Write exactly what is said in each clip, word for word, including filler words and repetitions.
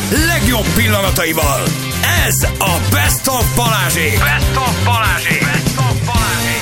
legjobb pillanataival. Ez a Best of Balázsék. Best of Balázsék. Best of Balázsék.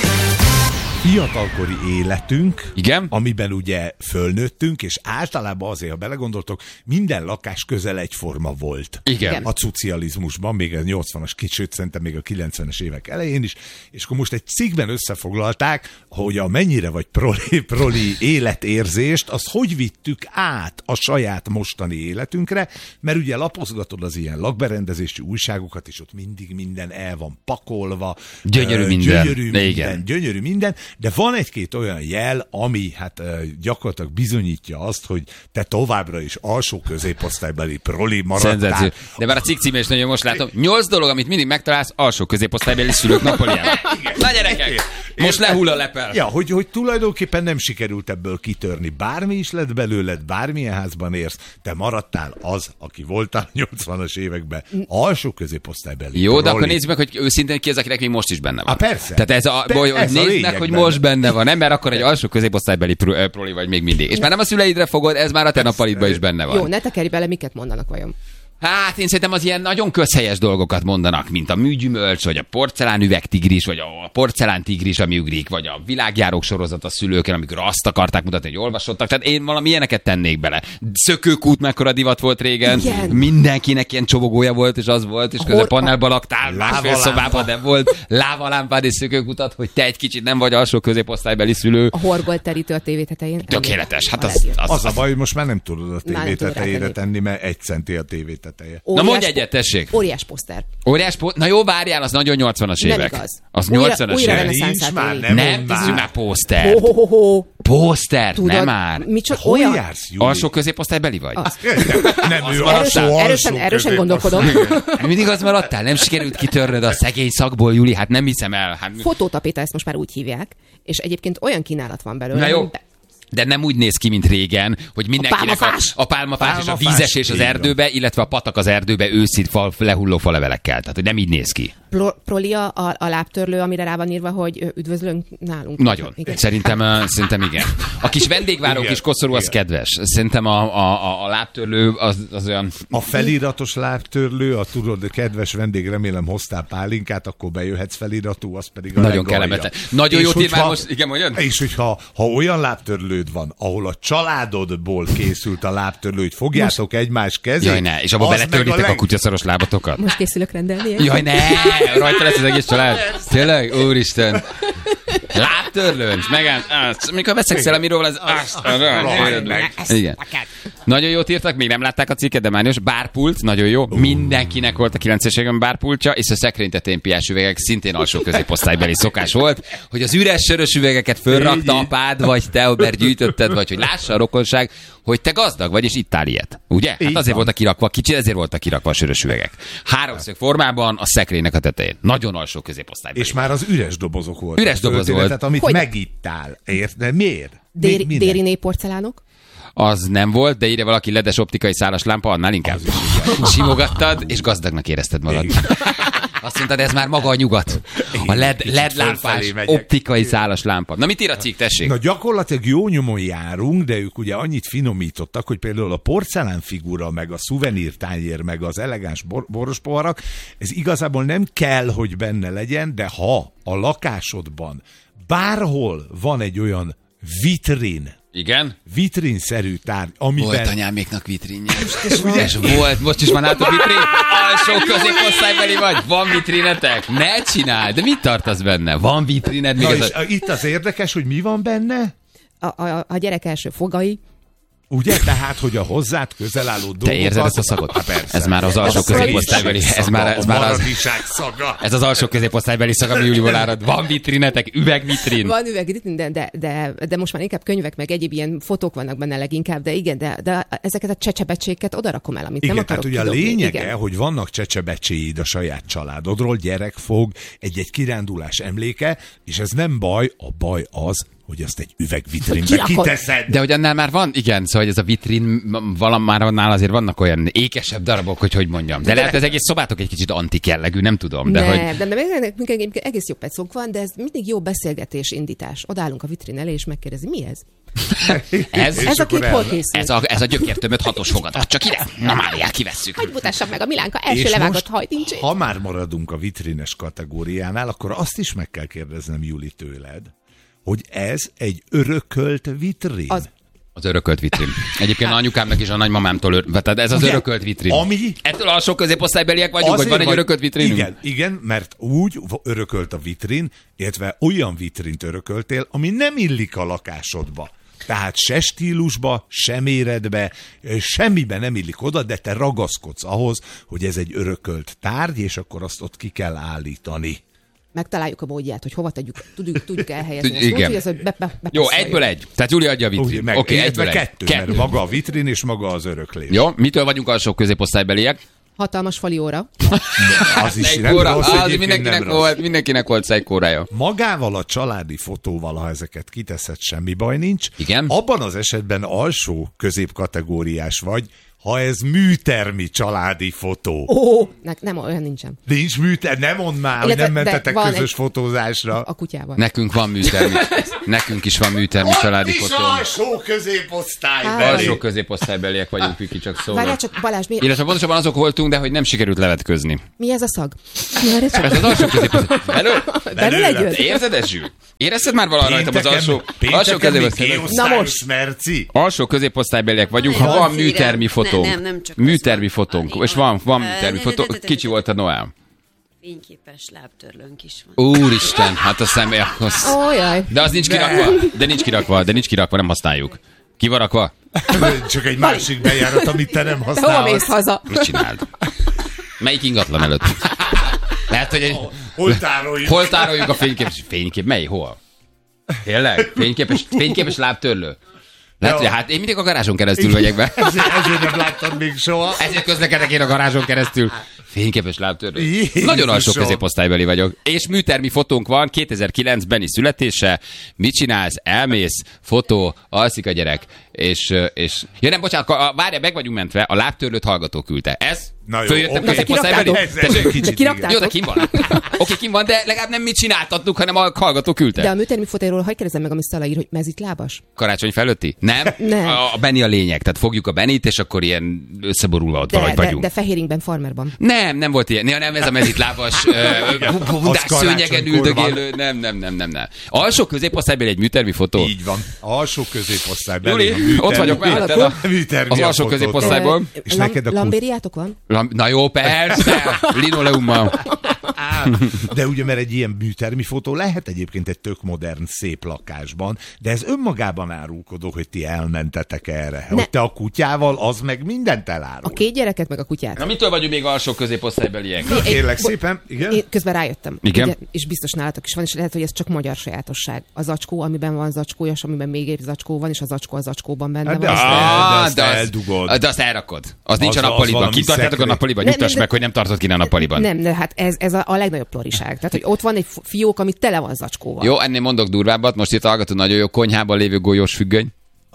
Fiatalkori életünk, igen? Amiben ugye fölnőttünk, és általában azért, ha belegondoltok, minden lakás közel egyforma volt. Igen. A szocializmusban, még a nyolcvanas, kicsit szerintem még a kilencvenes évek elején is, és akkor most egy cikkben összefoglalták, hogy a mennyire vagy proli, proli életérzést, azt hogy vittük át a saját mostani életünkre, mert ugye lapozgatod az ilyen lakberendezési újságokat, és ott mindig minden el van pakolva. Gyönyörű minden. Gyönyörű minden, igen. gyönyörű minden, de van egy-két olyan jel, ami hát gyakorlatilag bizonyítja azt, hogy te továbbra is alsó középosztálybeli proli maradtál. Szenzáció. De már a cikk címe is nagyon most látom. Nyolc dolog, amit mindig megtalálsz alsó középosztálybeli szülők napoljában. Na gyerekek, most lehull a lepel. Ja, hogy, hogy tulajdonképpen nem sikerült ebből kitörni. Bármi is lett belőled, bármilyen házban érsz, te maradtál az, aki voltál nyolcvanas években alsó középosztálybeli. Jó, proli. de akkor nézzük meg, hogy őszintén ki az, akinek még most is benne van. Há, persze. Tehát ez a, Pe- hogy ez nézd a meg, lényeg hogy benne. most benne van, nem? Mert akkor egy alsó középosztálybeli pro- proli vagy még mindig. És már nem a szüleidre fogod, ez már a te nappalitban is benne van. Jó, ne tekerj bele, miket mondanak vajon? Hát én szerintem az ilyen nagyon közhelyes dolgokat mondanak, mint a műgyümölcs, vagy a porcelán üvegtigris, vagy a porcelán tigris, ami ugrik, vagy a világjárók sorozat a szülőkkel, amikor azt akarták mutatni, hogy olvasottak. Tehát én valami ilyeneket tennék bele. Szökőkút mekkora divat volt régen. Igen. Mindenkinek ilyen csobogója volt, és az volt, és közben hor- panelba laktál, másfél szobában, de volt lávalámpád és szökőkutat, hogy te egy kicsit nem vagy alsó középosztálybeli szülő. A horgolt terítő a tévé tetején. Tökéletes. Hát A az, legjobb. az, Az a baj, hogy most már nem tudod a Már tévé nem tudod tetejére rátenni. tenni, mert egy centi a tévé teteje. Na Óriás mondj po- egyet, tessék. Óriás poszter. Óriás po- Na jó, várjál, az nagyon nyolcvanas Nem évek. igaz. Az Újra- nyolcvanas újra évek. reneszánszát Nincs már, éli. nem Nem, mondd tisztünk már. már pószter. Ho, ho, ho, ho. Pószter, Tudod, nem már. Micsoda, Hol olyan... jársz, Júli? Alsó középosztálybeli vagy? Nem, ő maradtál. alsó, alsó Erősen, erősen gondolkodom. Mindig az maradtál? Nem sikerült kitörnöd a szegény szakból, Júli? Hát nem hiszem el. Hát... Fotótapéta, ezt most már úgy hívják, és egyébként olyan kínálat van belőle. Na jó. hogy be- De nem úgy néz ki, mint régen, hogy mindenkinek a, pálmafás. a pálmafás és a Pálmafás, vízesés az így van. erdőbe, illetve a patak az erdőbe őszi fal, lehulló falevelekkel. Tehát, hogy nem így néz ki. Pro- Prolia a, a lábtörlő, amire rá van írva, hogy ö, üdvözlünk nálunk. Nagyon. Igen. Szerintem, uh, szerintem igen. A kis vendégváró Igen, kis koszorú az igen. kedves. Szerintem a, a, a, a lábtörlő az, az olyan... A feliratos lábtörlő, a tudod, kedves vendég, remélem hoztál pálinkát, akkor bejöhetsz feliratú, az pedig a Nagyon legalja. kellemetlen. Nagyon És jót ír hogyha- már most, igen, mondjad? És hogyha ha olyan lábtörlőd van, ahol a családodból készült a lábtörlő, hogy fogjátok egymás kezét, Jaj, ne, és abba az beletörlitek meg a kutyaszoros lábatokat? Most készülök rendelni. egy- Jaj, ne! Rajta lesz az egész család. Tényleg? Úristen. Lábtörlőnc, megállt. Mikor veszekszel, amiről az... Igen. Nagyon jót írtak, még nem látták a cikket, de már bárpult, nagyon jó. Mindenkinek volt a kilences években bárpultja, és a szekrény tetején piás üvegek szintén alsó középosztálybeli szokás volt, hogy az üres sörös üvegeket fölrakta apád, vagy te, mert gyűjtötted, vagy hogy lássa a rokonság, hogy te gazdag vagy, és ittál ilyet. Ugye? Hát Így azért van. voltak kirakva, kicsit ezért voltak kirakva a sörös üvegek. Háromszög formában a szekrénynek a tetején. Nagyon alsó középosztálybeli. És már az üres dobozok voltak. Üres doboz volt. Tehát amit Hogy? megittál. Érted? De miért? Déri, Még minden. déri népporcelánok? Az nem volt, de ide valaki ledes optikai szálas lámpa, annál inkább. Simogattad, és gazdagnak érezted magad. Azt mondtad, ez már maga a nyugat. A led, kicsit led lámpás, fölfelé megyek. optikai szálas lámpa. Na mit ír a cikk, tessék? Na gyakorlatilag jó nyomon járunk, de ők ugye annyit finomítottak, hogy például a porcelánfigura, meg a szuvenírtányér, meg az elegáns bor- borospoharak, ez igazából nem kell, hogy benne legyen, de ha a lakásodban bárhol van egy olyan vitrin, Igen? vitrinszerű tárgy, amiben... Volt anyáméknak vitrinje. És volt, most is van át a vitrin? Alsó középosztálybeli vagy? Van vitrinetek? Ne csináld, de mit tartasz benne? Van vitrined? Még Na ez és a... a, itt az érdekes, hogy mi van benne? A, a, a gyerek első fogai. Ugye? Tehát, hogy a hozzád közel álló dolgokat... Te érzed ezt a szagot? Há, persze. Ez már az alsó Ez a középosztálybeli. Ez már, ez a már az, maradiság szaga. ez az alsó középosztálybeli szag, ami Júliból árad. Van vitrinetek? Üvegvitrin? Van üveg, de, de, de, de most már inkább könyvek, meg egyéb ilyen fotók vannak benne leginkább, de igen, de, de ezeket a csecsebecséket oda rakom el, amit Igen, nem akarok tehát ugye a kidobni. lényege, Igen. hogy vannak csecsebecséid a saját családodról, gyerekfog, egy-egy kirándulás emléke, és ez nem baj, a baj az, hogy azt egy üvegvitrínbe kiteszed. De hogy annál már van, igen, szóval ez a vitrin, valam már annál azért vannak olyan ékesebb darabok, hogy hogy mondjam. De, de lehet, ez egész szobátok egy kicsit antik jellegű, nem tudom. De, ne, hogy... de, de, de, de, de egész jó pecónk van, de ez mindig jó beszélgetés, indítás. Odállunk a vitrin elé, és megkérdezi, mi ez? ez, ez a kép hol készül? Ez a, ez a gyökértömött hatos fogadat. Csak ide, na már, kivesszük. Hogy mutassam meg a Milánka első levágott hajtincsét. Ha már maradunk a vitrines kategóriánál, akkor azt is meg kell kérdeznem, Juli, tőled, hogy ez egy örökölt vitrin. Az, az örökölt vitrin. Egyébként hát. anyukámnak és a nagymamámtól, ör... tehát ez az ugye, örökölt vitrin. Ami... Ettől alsó középosztálybeliek vagyunk, hogy van egy vagy... örökölt vitrinünk? Igen, igen, mert úgy örökölt a vitrin, illetve olyan vitrint örököltél, ami nem illik a lakásodba. Tehát se stílusba, se méretbe, semmiben nem illik oda, de te ragaszkodsz ahhoz, hogy ez egy örökölt tárgy, és akkor azt ott ki kell állítani. Megtaláljuk a módját, hogy hova tegyük, tudjuk, tudjuk elhelyezni. Tud, igen. Úgy, hogy be, be, jó, egyből egy. Tehát Júli adja a vitrin. Oké, okay, egyből kettő, kettő, mert maga a vitrin és maga az öröklés. Jó, mitől vagyunk alsó középosztálybeliek? Hatalmas fali óra. Az is nem rossz, az mindenkinek, nem volt, mindenkinek volt szejkórája. Magával a családi fotóval, ha ezeket kiteszed, semmi baj nincs. Igen? Abban az esetben alsó középkategóriás vagy, ha ez műtermi családi fotó. Ó, ne, nem, olyan nincsen. Nincs műtermi, nem mondd már, illetve, hogy nem mentetek közös egy... fotózásra. A kutyával. Nekünk van műtermi. Nekünk is van műtermi ott családi is fotó. alsó középosztálybeli. Alsó középosztálybeliek vagyunk, Piki, csak szóval. Várjál csak, Balázs, mi... Illetve pontosabban azok voltunk, de hogy nem sikerült levetközni. Mi ez a szag? Ez az alsó középosztály. Belül? Belül egy Érzed ez, Zsül? Érezted már valaha rajtam az alsó, alsó középosztálybeliek? Na most. Merci. Alsó középosztálybeliek vagyunk, ha van műtermi fotó. Műtermi fotónk, és van, van műtermi fotó. Kicsi volt a Noel. Fényképes lábtörlőnk is van. Úristen, hát a személy. Ójaj. De az nincs kirakva, de nincs kirakva, de nincs kirakva, nem használjuk. Ki van rakva? Csak egy másik bejárat, amit te nem hova használsz. mész haza? Mit csináld? Melyik ingatlan előtt? Lehet, hogy egy... Hol tároljuk? Hol tároljuk a fényképes? Fénykép, mely? Hol? Tényleg? Fényképes, fényképes lábtörlő? Lehet, hogy hát én mindig a garázson keresztül vagyok be. Ezért, ezért nem láttam még soha. Ezért közlekedek én a garázson keresztül. Fényképes lábtörlő. Nagyon alsó középosztálybeli vagyok. És műtermi fotónk van, kétezer-kilencbeni születése. Mit csinálsz? Elmész, fotó, alszik a gyerek. És, és... Ja nem, bocsánat, várja, meg vagyunk mentve, a lábtörlőt hallgató küldte. Ez? Följöttem okay. középosztálybeli? De kiraktátok? Jó, de kim van. Oké, okay, kim van, de legalább nem mit csináltattuk, hanem a hallgató küldte. De a műtermi fotóról hagyj kérdezem meg, amit Szala ír, hogy mezitlábas? Karácsony felőtti? Nem? Nem. A, a Benni a lényeg, tehát fogjuk a Benit, és akkor ilyen összeborulva ott de, valahogy de, vagyunk. De fehéringben, farmerban. Nem, nem volt ilyen. Nem, ez a mezitlábas, hudás szőnyegen üldögélő. Nem, nem, nem, nem, nem. Alsó középosztálybeli egy műtermi fotó. Így van. Alsó középosztálybeli. Júli, ott vagyok melletted a, az alsó középosztályból. És neked a Lambériátok van? Na jó, persze. Linoleummal. De ugye, mert egy ilyen műtermi fotó lehet egyébként egy tök modern, szép lakásban, de ez önmagában árulkodó, hogy ti elmentetek erre. Ne. Hogy te a kutyával, az meg mindent elárul. A két gyereket, meg a kutyát. Na mitől vagyunk még alsó középosztálybeliek? Na, kérlek szépen, igen. Én közben rájöttem. Igen. Ugye, és biztos nálatok is van, és lehet, hogy ez csak magyar sajátosság. A zacskó, amiben van zacskó, és amiben még egy zacskó van, és a zacskó a zacskóban benne hát de van. Azt ah, el, de azt eldugod. De azt elrakod. Az nincs az, a nappaliban. Kitartjátok a nappaliban? Nyugtass meg, hogy nem tartod ki a nappaliban. Nem, de hát ez, ez a, a legnagyobb ploriság. Tehát, hogy ott van egy fiók, ami tele van zacskóval. Jó, ennél mondok durvábbat. Most itt hallgatod, nagyon jó konyhában lévő golyós függöny.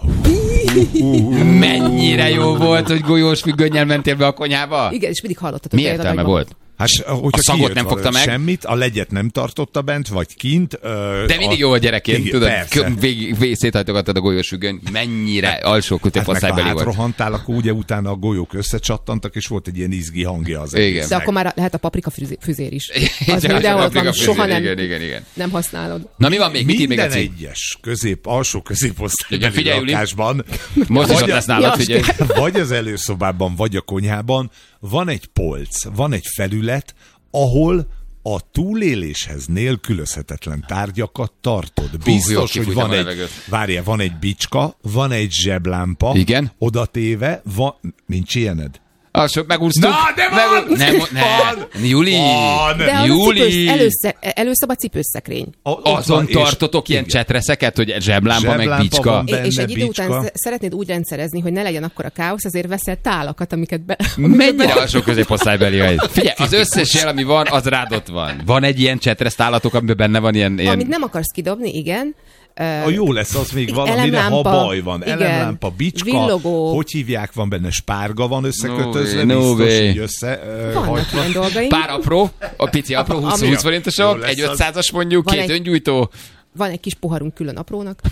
Mennyire jó volt, hogy golyós függönnyel mentél be a konyhába? Igen, és mindig hallottatok. Mi értelme volt? Hát, a szagot nem fogta meg. Semmit, a legyet nem tartotta bent, vagy kint. Ö, De mindig a... jó a gyerekként, igen, tudod, végig, végig széthajtogattad a golyós függöny. Mennyire alsó középosztálybeli hát volt. meg ha átrohantál, akkor ugye utána a golyók összecsattantak, és volt egy ilyen izgi hangja az egésznek. De akkor már lehet a paprika füzér is. Az mindenhol van, soha nem, igen, igen, igen. nem használod. Na mi van még? Mit Minden még egyes közép, alsó középosztálybeli lakásban, most is ott lesz nálad, figyelj. Vagy az előszobában, vagy a konyhában van egy polc, van egy felület, ahol a túléléshez nélkülözhetetlen tárgyakat tartod. Biztos, Hú, hogy van egy, várjál, van egy bicska, van egy zseblámpa, igen? oda téve, van, nincs ilyened? Alsó, megúsztuk. Na, de van! Megú... Nem, nem. Júli! Van. De Júli! Először, előszoba cipőszekrény. Azon tartotok ilyen csetreszeket, hogy zseblámpa, meg bicska. És egy idő után szeretnéd úgy rendszerezni, hogy ne legyen akkora káosz, ezért veszel tálakat, amiket be... Mennyire alsó középosztálybeli vagy? Figyelj, az összes jel, ami van, az rád ott van. Van egy ilyen csetresz tálatok, amiben benne van ilyen... ilyen... Amit nem akarsz kidobni, igen. A jó lesz az még valamire, elemlámpa, ha baj van. igen, Elemlámpa, bicska, villogó. hogy hívják, van benne spárga, van összekötözve, No way, no biztos, way. így össze uh, Vannak hajtva. ilyen dolgaink. Pár apró, a pici apró, húsz, húsz forintosok, Jó lesz egy az. ötszázas mondjuk, Van két egy- öngyújtó. Van egy kis poharunk külön aprónak.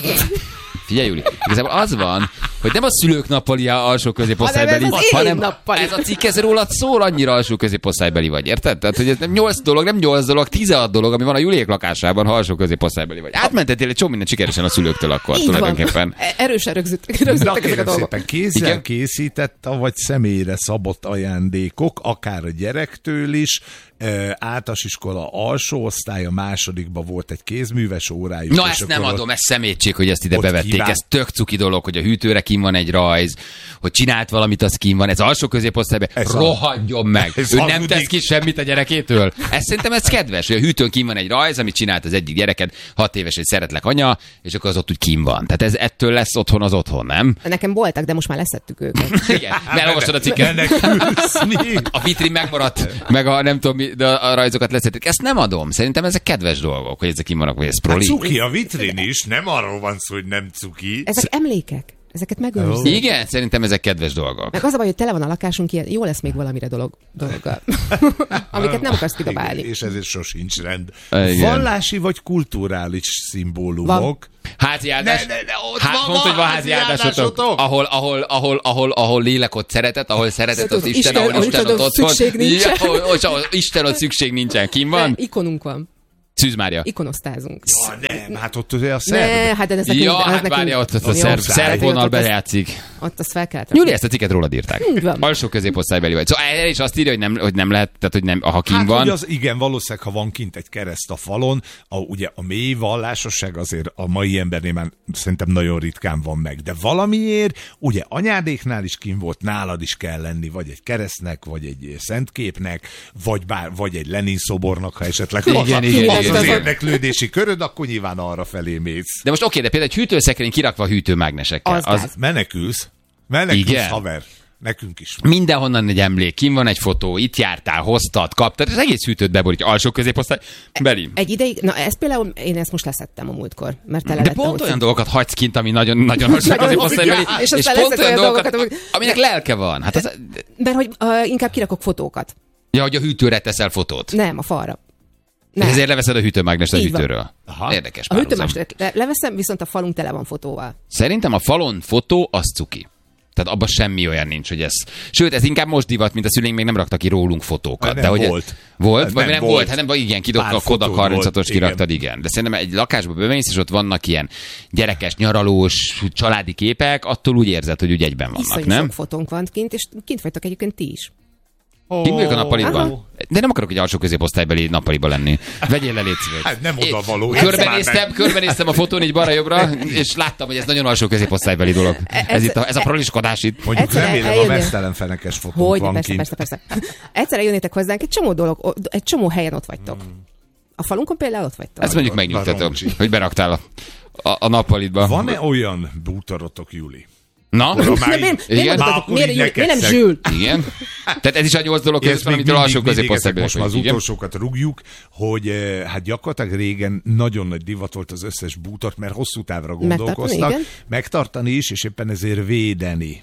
Figyelj, Júli, igazából az van, hogy nem a szülők nappalia alsó középosztálybeli, Hanem ez az én hanem nappali. ez a cikk ez rólad szól, annyira alsó középosztálybeli vagy, érted? Tehát, hogy ez nem nyolc dolog, nem nyolc dolog, tizenhat dolog, ami van a Juliék lakásában, ha alsó középosztálybeli vagy. Átmentettél egy csomó mindent sikeresen a szülőktől akkor, Így van. tulajdonképpen. E- Erősen rögzült- Na rögzítettek ezek a kérem dolgok. szépen, kézzel Igen? készített, vagy személyre szabott ajándékok, akár a gyerektől is, e, általános iskola alsó osztály, a másodikban volt egy kézműves órájuk. Na és ezt akkor nem ott- adom, ez szemétség, hogy ezt ide ott bevették. kíván- Ez tök cuki dolog, hogy a hűtőre kim van egy rajz, hogy csinált valamit, az kim van. Ez alsó középosztályban. Ez a- Rohadjon meg! Ez Ő nem hazudik. tesz ki semmit a gyerekétől. Ez szerintem ez kedves, hogy a hűtőn kim van egy rajz, amit csinált az egyik gyereket, hat éves, hogy szeretlek anya, és akkor az ott úgy kim van. Tehát ez ettől lesz otthon az otthon, nem? Nekem voltak, de most már leszettük őket. Igen, mert olvastad a cikket. Menekülsz, mi? A vitrin megmaradt, meg a nem tudom mi, de a rajzokat leszették. Ezt nem adom. Szerintem ezek kedves dolgok, hogy ezek kim vannak, vagy ez Hát proli. cuki a vitrin is, nem arról van szó, hogy nem cuki. Ezek emlékek. Ezeket megőrizzük. Igen, szerintem ezek kedves dolgok. Meg az a baj, hogy tele van a lakásunk ilyen, jó lesz még valamire dolog, dologgal. Amiket nem akarsz kidobálni. Igen, és ezért sosincs rend. Igen. Vallási vagy kulturális szimbólumok. Házi áldás. Ne, ne, ne, ott hát, van mondd, hogy van házi házi áldásotok. áldásotok. Ahol, ahol, ahol, ahol, ahol lélek ott szeretet, ahol szeretet ott Isten, Isten, ahol ahol Isten Isten ott ott otthon. szükség nincsen. Ja, ahol, ahol, ahol Isten ott szükség nincsen. Kim Nem, van? ikonunk van. Szűz Mária. Ikonosztázunk. Ah, nem, hát ott ugye a szerb. Ne, hát ez nekünk, Ja, az hát nekünk, várja, ott, ott a Jó, szerb, száj. szerb vonal ott azt- bejátszik. Ott azt fel kellett Júli, rakni. ezt a cikket rólad írták. Így van. Alsó középosztálybeli vagy. Szóval erre is azt írja, hogy nem, hogy nem lehet, tehát hogy nem, ha kim Hát, van. hogy az, igen, valószínűleg, ha van kint egy kereszt a falon, a, ugye a mély vallásosság azért a mai embernél már szerintem nagyon ritkán van meg. De valamiért, ugye anyádéknál is kint volt, nálad is kell lenni, vagy egy keresztnek, vagy egy szentképnek, vagy, bár, vagy egy Lenin szobornak, ha esetleg Igen, van, igen, az igen, az igen. érdeklődési köröd, akkor nyilván arra felé mész. De most oké, de például egy hűtőszekrény kirakva a hűtőmágnesekkel. Az Az, gáz. Menekülsz, menekülsz, Igen. haver. Nekünk is van. mindenhonnan egy emlék, kim van egy fotó, itt jártál, hoztad, kaptad, az egész hűtőt beborítja, alsó középosztály, beli. Egy ideig, na ezt például én ezt most leszettem a múltkor, mert tele De lett, pont ahogy olyan szint- dolgokat hagysz kint, ami nagyon, nagyon alsó Nagyon középosztálybeli, igen. És és, aztán pont lesznek olyan olyan dolgokat, dolgokat, amik- aminek lelke van. Hát az, Mert hogy uh, inkább kirakok fotókat. ja, hogy a hűtőre teszel fotót. Nem, a falra. És Nem. ezért leveszed a hűtőmágnest a Így van. hűtőről. Aha. Érdekes A párhuzam. hűtőmást le- leveszem, viszont a falunk tele van fotóval. Szerintem a falon fotó, az cuki. Tehát abban semmi olyan nincs, hogy ez... Sőt, ez inkább most divat, mint a szüleink még nem raktak ki rólunk fotókat. Nem de hogy volt. Volt? Nem Vagy nem, volt. volt? Hát nem, igen, kidok Pár a Kodak fotód harmincatos volt, kiraktad, igen. igen. De szerintem egy lakásba bemész, és ott vannak ilyen gyerekes, nyaralós, családi képek, attól úgy érzed, hogy úgy egyben vannak, Iszonyú nem? sok fotónk van kint, és kint vagytok egyébként ti is. Kim vagyok a nappaliban? Aha. De nem akarok egy alsó középosztálybeli nappaliba lenni. Vegyél le, légy szíves. Hát nem Én oda való. ez már Körbenéztem, meg. körbenéztem a fotón így balra-jobbra, és láttam, hogy ez nagyon alsó középosztálybeli dolog. Ez, itt a, ez a proliskodás itt. Mondjuk Egyszerre remélem a eljönnél. mesztelen fenekes fotónk Hogy, van persze, kint. persze, persze. Egyszerre jönnétek hozzánk, egy csomó dolog, o- egy csomó helyen ott vagytok. A falunkon például ott vagytok. Ezt mondjuk megnyugtató, Roncsi. hogy beraktál a, a, a nappalitba. Van-e olyan bútorotok, Júli? Na? De miért, Igen. miért, miért, Már nem, akkor miért, így miért, miért nem nekesszek. zsűl? Igen? Tehát ez is a nyolc dolog Ez között van, még amitől alsó mindig, mindig ezek középosztálybeli most már az vagy. Igen? utolsókat rúgjuk, hogy eh, hát gyakorlatilag régen nagyon nagy divat volt az összes bútort, mert hosszú távra gondolkoztak. igen. Megtartani is, és éppen ezért védeni.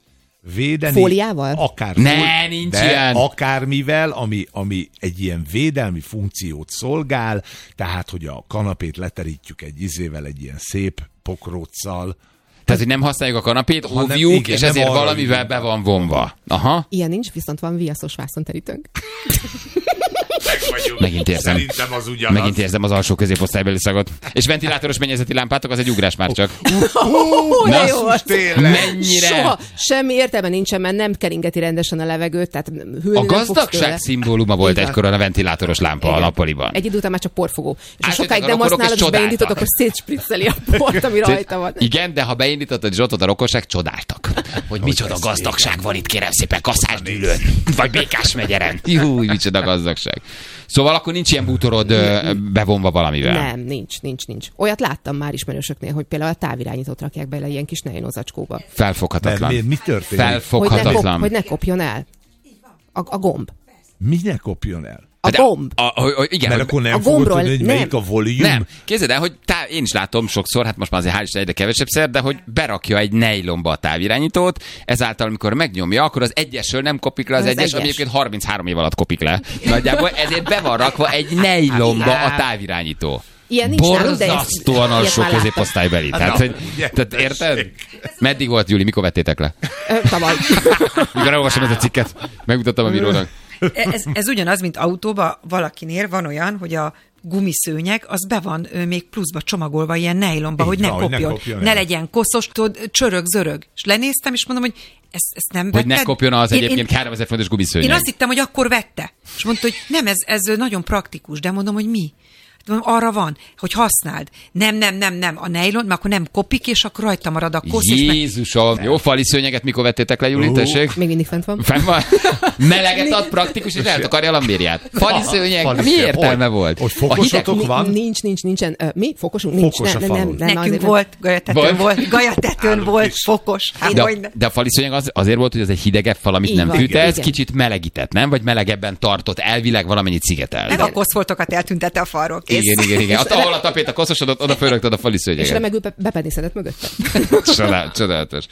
Védeni. Fóliával? Akár Ne, fól- nincs de ilyen. akármivel, ami, ami egy ilyen védelmi funkciót szolgál, tehát, hogy a kanapét leterítjük egy izével, egy ilyen szép pokróccal. Tehát, hogy nem használjuk a kanapét, Hanem óvjuk, igen, és nem ezért arra valamivel jutunk. be van vonva. Aha. Ilyen nincs, viszont van viaszos vászonterítőnk. Megint érzem. Szerintem az ugyanaz. Megint érzem az alsó középosztálybeli szagot. És ventilátoros mennyezeti lámpátok, az egy ugrás már csak. Ó, de jó volt. Tényleg. Mennyire? Soha semmi értelme nincsen, mert nem keringeti rendesen a levegőt, tehát hűlni A nem fogsz gazdagság tőle. szimbóluma volt Így van. egykor a ventilátoros lámpa a Igen. nappaliban. Egy idő után már csak porfogó. És ha Átjöttek sokáig a nem rokonok, használod, és és beindítod, csodáltak. akkor szétspricceli a port, ami rajta van. Igen, de ha beindítottad, és ott volt a rokosság, csodáltak. Hogy micsoda gazdagság van itt, kérem szépen, Kaszásgyűlőn, vagy Békás megyeren. Júj, micsoda gazdagság. Szóval akkor nincs ilyen bútorod ö, bevonva valamivel. Nem, nincs, nincs, nincs. Olyat láttam már ismerősöknél, hogy például a távirányítót rakják bele ilyen kis nejlózacskóba. Mert Felfoghatatlan. miért? Mi történik? Hogy ne, kop, Felfoghatatlan. hogy ne kopjon el. A, a gomb. Mi ne kopjon el? A De gomb. A, a, a, igen, Mert hogy, akkor nem a fogod gombról tudni, hogy nem. melyik a volume. nem, képzeld el, hogy tá, én is látom sokszor, hát most már azért hál' Isten egyre kevesebb szer, de hogy berakja egy nejlomba a távirányítót, ezáltal, amikor megnyomja, akkor az egyesről nem kopik le az, Az egyes, egyes. ami egyébként harminchárom év alatt kopik le. Nagyjából ezért be van rakva egy nejlomba a távirányító. Ilyen nincs nálunk, de ezt- Borzasztóan ilyet alsó már láttam. középosztálybeli. Tehát, hogy, ugye, tehát érted? Meddig volt, Júli? Mikor vettétek le? Ö, Tavaly. Mikor elolvastam ezt a cikket, megmutattam a bírónak. Ez, ez ugyanaz, mint autóba valakinél van olyan, hogy a gumiszőnyeg, az be van ö, még pluszba csomagolva ilyen nejlonba, Így hogy ne van, hogy ne kopjon, kopjon ne el. legyen koszos, tudod, csörög, zörög. És lenéztem, és mondom, hogy ezt, ezt nem Hogy vetted? ne kopjon az Én- egyébként én- háromezer fontos gumiszőnyeg. Én azt hittem, hogy akkor vette. És mondta, hogy nem, ez, ez nagyon praktikus, de mondom, hogy mi? Hát mondom, arra van, hogy használd. Nem, nem, nem, nem, a nejlon, mert akkor nem kopik, és akkor rajta marad a kosz. És meg... Jézusom! Jó fali szőnyeget mikor vettétek le, Júli, tessék? Még mindig fent van. Fenn van? Meleget ad praktikus, és eltakarja a lambériát. Fali szőnyeg, Fali mi szőnyeg. értelme Hogy? volt? Hogy A hideg- fokosatok Ni- van? Nincs, nincs, nincsen. Ö, mi? Fokosunk? Nincs. Fokos a nem, nem, falun. nem, Nekünk azért volt, gajatetőn Volt? volt, gajatetőn Nálunk volt, is. fokos. Hát, De, hogy a, ne. de a fali szőnyeg az, azért volt, hogy az egy hidegebb fal, amit Így nem van, fűt, ez igen. kicsit melegített, nem? Vagy melegebben tartott, elvileg valamennyit szigetel. Meg a koszfoltokat eltüntette a falról, kész. Igen, igen, igen. Ott, ahol a tapéta koszosodott, oda fölraktad a fali És szőnyeget. remegül be- bepenészedett mögötte. Csodál, csodálatos.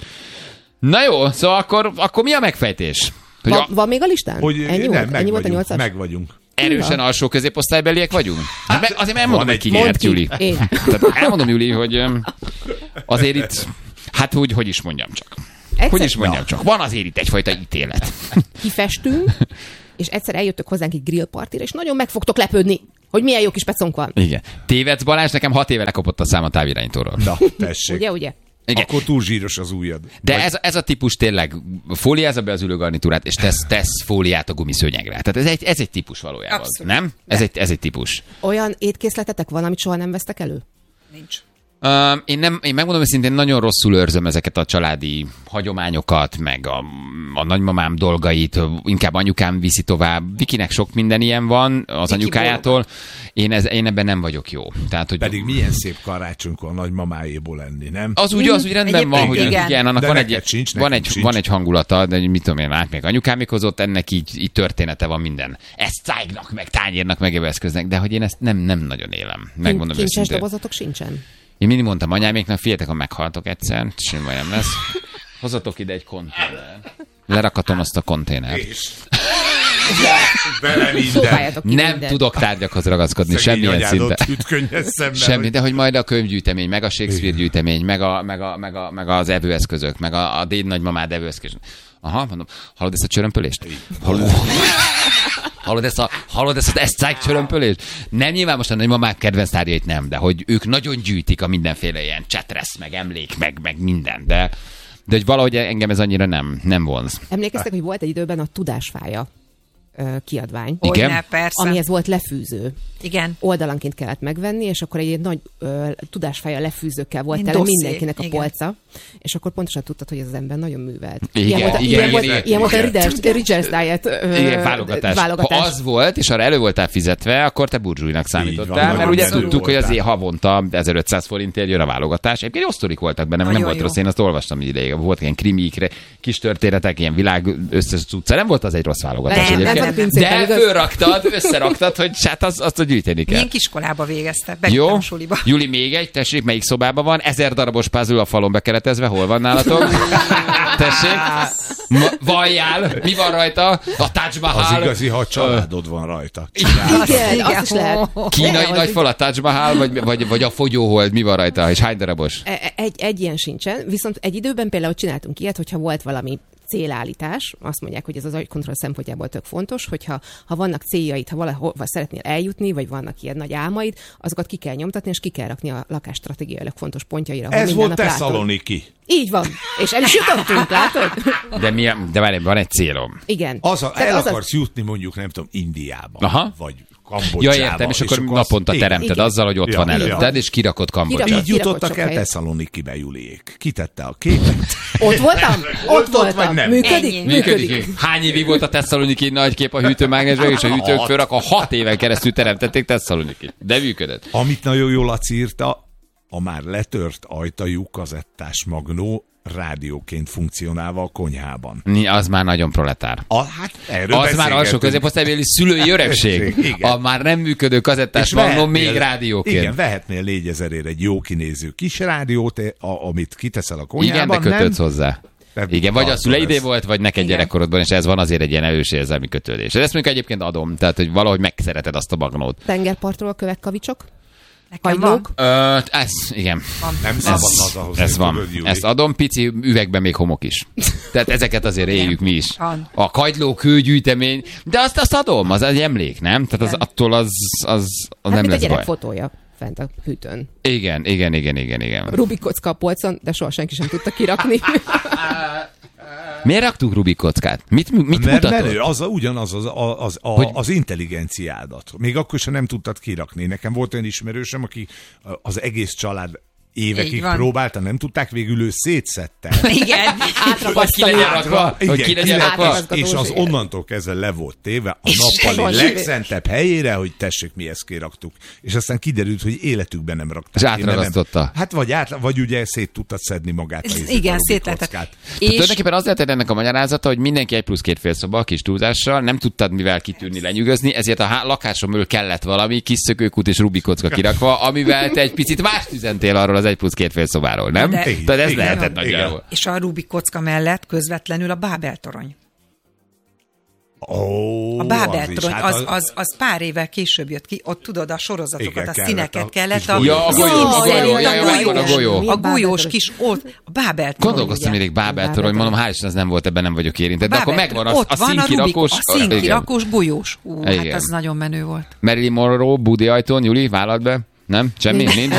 Na jó, szóval akkor, akkor mi a megfejtés? Hogy Van, a, van még a listán? Hogy ennyi nem, volt? meg Ennyi volt a vagyunk, nyolcas? meg vagyunk. erősen alsó középosztálybeliek vagyunk? Hát, me- azért nem mondom, hogy ki egy- nyert, Mondd ki. Júli. Én. Tehát elmondom, Júli, hogy öm, azért itt, hát úgy, hogy is mondjam csak. Egyszer Hogy is mondjam csak. Van azért itt egyfajta ítélet. kifestünk, és egyszer eljöttök hozzánk egy grillpartira, és nagyon meg fogtok lepődni, hogy milyen jó kis pecónk van. Igen. Tévedsz, Balázs, nekem hat éve lekopott a szám a távirányítóról. Na, tessék. Ugye, ugye? Igen. Akkor túl zsíros az ujjad. De ez, ez a típus tényleg fóliázza be az ülőgarnitúrát, és tesz, tesz fóliát a gumiszőnyegre. Tehát ez egy, ez egy típus valójában. Abszolút. Nem? Ez egy, ez egy típus. Olyan étkészletetek van, amit soha nem vesztek elő? Nincs. Um, én, nem, én megmondom őszintén, nagyon rosszul őrzöm ezeket a családi hagyományokat, meg a, a nagymamám dolgait, inkább anyukám viszi tovább. Vikinek sok minden ilyen van az Viki anyukájától. Én, ez, én ebben nem vagyok jó. Tehát, hogy Pedig milyen szép karácsonykor a nagymamáéból lenni, nem? az úgy, az úgy rendben van, hogy Egyébként igen, igen. annak De van neked egy, sincs, van, nekünk egy, sincs. van egy hangulata, de mit tudom én, át még anyukám hozott, ennek így, így története van minden. Ezt cájgnak, meg tányérnak, meg eszköznek, de hogy én ezt nem, nem nagyon élem. Megmondom Kincses őszintén. dobozatok sincsen? Én mindig mondtam anyáméknak, figyeljetek, ha meghaltok egyszer, semmi baj nem lesz. Hozatok ide egy konténer. Lerakatom azt a konténert. És bele minden. Szóváljatok ki Nem mindent. tudok tárgyakhoz ragaszkodni, Szegény semmilyen anyádot szinten. üt könnyes szemmel, Semmi, hogy- de hogy majd a könyvgyűjtemény, meg a Shakespeare gyűjtemény, meg, a, meg, a, meg, a, meg az evőeszközök, meg a, a déd nagymamád evőeszközök. Aha, mondom, hallod ezt a csörömpölést? Hallod, hallod ezt, a, hallod ezt az eszcájk csörömpölést? Nem, nyilván most a nagymamák kedvenc tárgyait nem, de hogy ők nagyon gyűjtik a mindenféle ilyen csetresz, meg emlék, meg, meg minden, de, de hogy valahogy engem ez annyira nem, nem vonz. Emlékeztek, hogy volt egy időben a Tudásfája ö, kiadvány, Igen? Hogyne, persze. amihez volt lefűző. Igen. Oldalanként kellett megvenni, és akkor egy ilyen nagy ö, tudásfája lefűzőkkel volt Mint tele dosszé, mindenkinek a igen. polca, és akkor pontosan tudtad, hogy ez az ember nagyon művelt. Igen, ilyen volt a, igen, ilyen igen, volt, igen, ilyen volt a igen. Reader's, Reader's Diet ö, Igen, válogatás. válogatás. Ha az volt, és arra elő voltál fizetve, akkor te burzsújnak van, számítottál, nagyon mert ugye menő tudtuk, hogy voltál. azért havonta ezerötszáz forintért jön a válogatás. Egyébként jó sztorik voltak benne, nem Nagyon volt jó. rossz, én azt olvastam ideig. Volt ilyen krimik, kis történetek, ilyen világ összes cucca. Nem volt az egy rossz válogatás Nem, nem egyébként. volt a pincében, De igaz? fölraktad, összeraktad, hogy hát azt, azt gyűjteni kell. Milyen iskolába végezte? Jó, Bejöttem suliba. Júli, még egy, tessék, melyik szobában van? Ezer darabos puzzle a falon bekeretezve, hol van nálatok? Tessék, Ma, valljál, mi van rajta? A Taj Az Mahal. igazi, ha a családod van rajta. Igen, Igen. azt is lehet. Kínai Tényleg, nagy az- fal a Taj Mahal, vagy, vagy, vagy a fogyóhold, mi van rajta, és hány darabos? E- Egy, egy ilyen sincsen, viszont egy időben például csináltunk ilyet, hogyha volt valami célállítás, azt mondják, hogy ez az agykontroll szempontjából tök fontos, hogyha ha vannak céljaid, ha valahova szeretnél eljutni, vagy vannak ilyen nagy álmaid, azokat ki kell nyomtatni, és ki kell rakni a lakás stratégiailag fontos pontjaira. ahol Ez minden volt nap látod. Tesszaloniki. Így van. És el is jutottunk, látod? De, mi, de várj, van egy célom. Igen. Az a, Tehát el az a- akarsz jutni mondjuk, nem tudom, Indiába. Aha. Vagy Kambodzsába. Ja, értem, és akkor azt- naponta igen. teremted igen. azzal, hogy ott Ja, van ja. előtted, és kirakod Kambodzsát. Kirakod. Így jutottak sok el helyet. Tesszalonikibe, Juliék. Kitette a képet. Ott voltam? Ott Ott volt, voltam. vagy nem? Működik? Ennyi. Működik. Működik. Hány évig volt a Tesszaloniki nagy kép a hűtőmágnesben, és a hűtők fölrak a hat éven keresztül teremtették Tesszalonikit. De működött. Amit nagyon jól Laci írta, a már letört ajtajú kazettás magnó rádióként funkcionálva a konyhában. Az már nagyon proletár. A, hát erről Az már alsó középosztálybéli szülői öregség. Igen. A már nem működő kazettás magnó még rádióként. Igen, vehetnél négyezerért egy jó kinéző kis rádiót, a, amit kiteszel a konyhában. Igen, de kötődsz nem? hozzá. De igen, vagy a szüleidé ez. volt, vagy neked Igen. gyerekkorodban, és ez van azért egy ilyen erős érzelmi kötődés. Ezt mondjuk egyébként adom, tehát hogy valahogy megszereted azt a magnót. Tengerpartról a kövek, kavicsok? Nekem van. Hagylók? Ö, ez, igen. Nem szabad lazahozni. Ez van. tudod, Júli. Ezt adom, pici üvegben még homok is. Tehát ezeket azért éljük mi is. Van. A kagyló kőgyűjtemény, de azt, azt adom, az egy emlék, nem? Tehát az, attól az, az, az Hát nem mint a lesz gyerek baj. fotója fent a hűtőn. Igen, igen, igen, igen, igen. Rubik kocka a polcon, de soha senki sem tudta kirakni. Miért raktuk Rubik kockát? Mit, mit Mert mutatod? menő, az a, ugyanaz az, az, az, a, Hogy- az intelligenciádat. Még akkor sem nem tudtad kirakni. Nekem volt olyan ismerősöm, aki az egész család Így évekig van. próbálta, nem tudták, végül ő szétszette. Igen. Hogy ki legyen rakva? Hogy ki legyen Igen, rakva? és, és az onnantól kezdve le volt téve a nappali semmi. legszentebb helyére, hogy tessék, mi ezt kiraktuk. És aztán kiderült, hogy életükben nem rakták. És ki, mert nem- átragasztotta. Hát vagy, át, vagy ugye szét tudtad szedni magát. a izét, a Igen, Rubik szét lehetett. kockát. És... És Tulajdonképpen az lehet ennek a magyarázata, hogy mindenki egy plusz két félszoba, kis túlzással, nem tudtad mivel kitűrni, lenyűgözni, ezért a há- lakásom belül kellett valami kis szökőkút és Rubik kocka kirakva, amivel te egy picit mást üzentél arról az egy plusz két félszobáról, nem? De- Tehát ez Igen, lehetett igen. nagyjából. és a Rubik kocka mellett közvetlenül a Bábel torony. Ó, A Bábel az is. torony, Hát az, az, az pár évvel később jött ki, ott tudod, a sorozatokat, Igen, a kellett színeket a kellett. kis A, Ja, a golyó, a Jaj, golyó, ja, a ja, megvan a golyó. A golyós Bábel kis, ott, a Bábel torony. Gondolkoztam ugye. mindig Bábel torony, mondom, hál' Isten, az nem volt, ebben nem vagyok érintett. De Bábel akkor megvan torony. az, Ott a van színkirakós. A színkirakós golyós. Ú, hát Igen. az nagyon menő volt. Marilyn Monroe, Budi ajtón, Juli, vállalt be? Nem? Semmi? Nincs?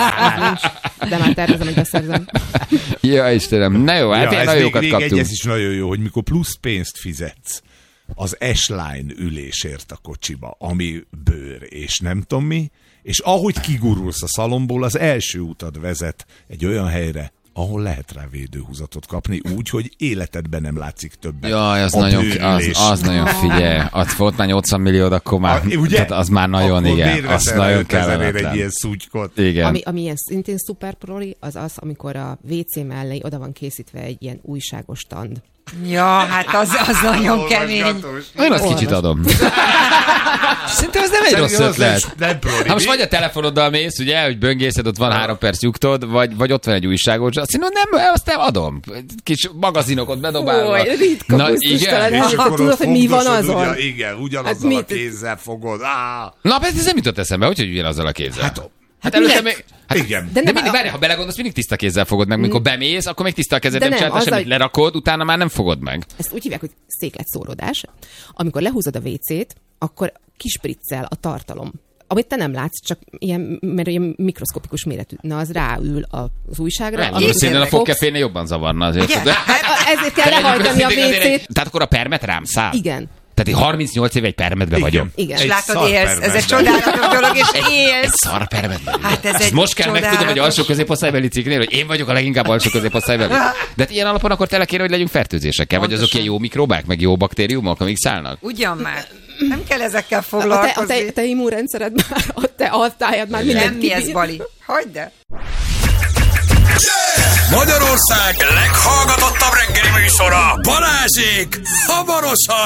De már tervezem, hogy beszerzem. Ja, Istenem. Na jó, hát Ja, ilyen ez nagyon még, jókat még kaptunk. egy, ez is nagyon jó, hogy mikor plusz pénzt fizetsz az S-line ülésért a kocsiba, ami bőr, és nem tudom mi, és ahogy kigurulsz a szalomból, az első utad vezet egy olyan helyre, ahol lehet rá védőhúzatot kapni, úgy, hogy életedben nem látszik többet. Jaj, az a nagyon, az, bőrülés. az nagyon figyelj. Az volt már nyolcvan millió, akkor már, A- ugye? tehát az már nagyon, Akkor igen. miért Az veszel nagyon ötezerért egy kellemetlen. ilyen szúgykot? Igen. Ami, ami ilyen szintén szuper proli, az az, amikor a vé cé mellé oda van készítve egy ilyen újságos stand. Ja, hát az, az nagyon kemény. Én azt kicsit adom. Szerintem az nem egy rossz Szerintem az ötlet. nem proli. Ha most vagy a telefonoddal mész, ugye, hogy böngészed, ott van három perc nyugtod, vagy, vagy ott van egy újságos, azt mondom, nem, azt nem adom. Kis magazinokot bedobálva. Oly, ritka Na, gusztustalan. igen. És akkor Tudod, ott hogy mi van fogdosod, azon? Ugyan, igen, ugyanazzal Hát a mit? kézzel fogod. Á, Na, persze ez nem jutott eszembe, hogy ugyanazzal a kézzel. Hát, hát előtte miért? még... Hát, igen. De, nem, mindig, a- várj, ha belegondolsz, mindig tiszta kézzel fogod meg. Mikor bemész, akkor még tiszta a kezed, De nem nem, csináltál azzal, semmit, hogy- lerakod, utána már nem fogod meg. Ezt úgy hívják, hogy székletszóródás. Amikor lehúzod a vé cét, akkor kispriccel a tartalom. Amit te nem látsz, csak ilyen, mert ilyen mikroszkopikus méretű. Na, az ráül az újságra. Nem, amit szépen a fogsz- fogkefénél jobban zavarna azért. Igen. De- Ezért kell lehajtani a Mindig azért egy- vé cét. Tehát akkor a permet rám száll? Igen. Tehát én harmincnyolc éve egy permetbe Igen. vagyok. Igen. És Egy látod, élsz, ez egy szarpermetben. csodálatos dolog, és Egy élsz. szar permetbe. Hát ez Ezt egy most kell megtudnom egy csodálatos- alsó középosztálybeli cikknél, hogy én vagyok a leginkább alsó középosztálybeli. De hát ilyen alapon akkor tele kéne, hogy legyünk fertőzésekkel, vagy azok Pontosan. ilyen jó mikrobák, meg jó baktériumok, amik szállnak. Ugyan már. Nem kell ezekkel A te, a foglalkozni. te, te immunrendszered már, a te altájad már mindent Nem mi ez, kibír. Bali. Hagyd el. Magyarország leghallgatottabb reggeli műsora, Balázsék, hamarosan!